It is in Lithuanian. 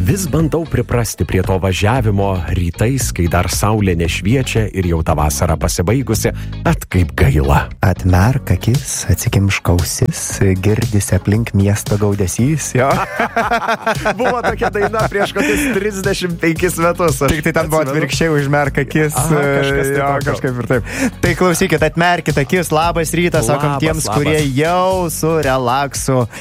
Vis bandau priprasti prie to važiavimo rytais, kai dar saulė nešviečia ir jau ta vasara pasibaigusi, kaip gaila. Atmerk akis, atsikimšk ausis, girdisi aplink miesto gaudesys, jo. Buvo tokia daina prieš kokius 35 metus. Tik tai ten buvo atvirkščiai, užmerk akis. Kažkaip ir taip. Tai klausykit, atmerkit akis, labas rytas, sakom tiems, kurie jau su relaksu